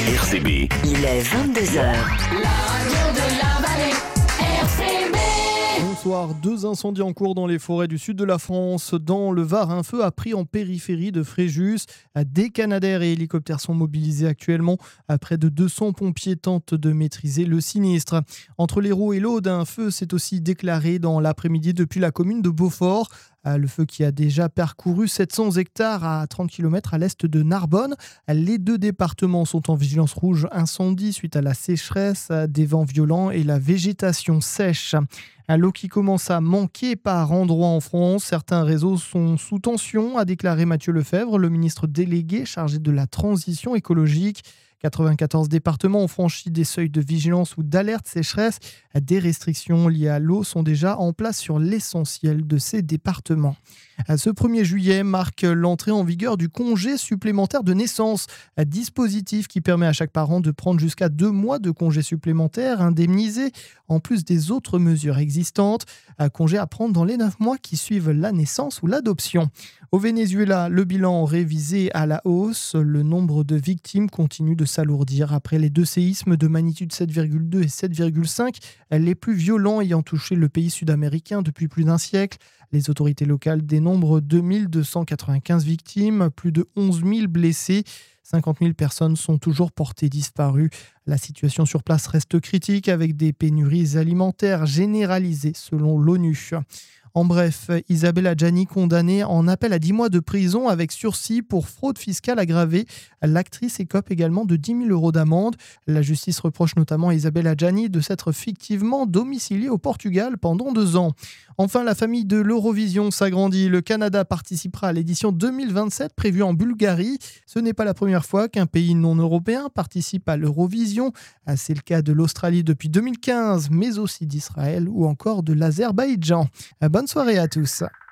RCB. Il est 22h. La radio de la vallée, RCB. Bonsoir, 2 incendies en cours dans les forêts du sud de la France. Dans le Var, un feu a pris en périphérie de Fréjus. Des Canadair et hélicoptères sont mobilisés actuellement. Près de 200 pompiers tentent de maîtriser le sinistre. Entre l'Hérault et l'Aude, un feu s'est aussi déclaré dans l'après-midi depuis la commune de Beaufort. Le feu qui a déjà parcouru 700 hectares à 30 km à l'est de Narbonne. Les 2 départements sont en vigilance rouge incendie suite à la sécheresse, des vents violents et la végétation sèche. L'eau qui commence à manquer par endroits en France. Certains réseaux sont sous tension, a déclaré Mathieu Lefebvre, le ministre délégué chargé de la transition écologique. 94 départements ont franchi des seuils de vigilance ou d'alerte sécheresse. Des restrictions liées à l'eau sont déjà en place sur l'essentiel de ces départements. Ce 1er juillet marque l'entrée en vigueur du congé supplémentaire de naissance, un dispositif qui permet à chaque parent de prendre jusqu'à 2 mois de congé supplémentaire indemnisé, en plus des autres mesures existantes. Un congé à prendre dans les 9 mois qui suivent la naissance ou l'adoption. Au Venezuela, le bilan révisé à la hausse. Le nombre de victimes continue de s'alourdir après les 2 séismes de magnitude 7,2 et 7,5, les plus violents ayant touché le pays sud-américain depuis plus d'un siècle. Les autorités locales dénombrent 2295 victimes, plus de 11 000 blessés. 50 000 personnes sont toujours portées disparues. La situation sur place reste critique avec des pénuries alimentaires généralisées selon l'ONU. En bref, Isabelle Adjani condamnée en appel à 10 mois de prison avec sursis pour fraude fiscale aggravée. L'actrice écope également de 10 000 € d'amende. La justice reproche notamment à Isabelle Adjani de s'être fictivement domiciliée au Portugal pendant 2 ans. Enfin, la famille de l'Eurovision s'agrandit. Le Canada participera à l'édition 2027 prévue en Bulgarie. Ce n'est pas la première fois qu'un pays non européen participe à l'Eurovision. C'est le cas de l'Australie depuis 2015, mais aussi d'Israël ou encore de l'Azerbaïdjan. Bonne soirée à tous.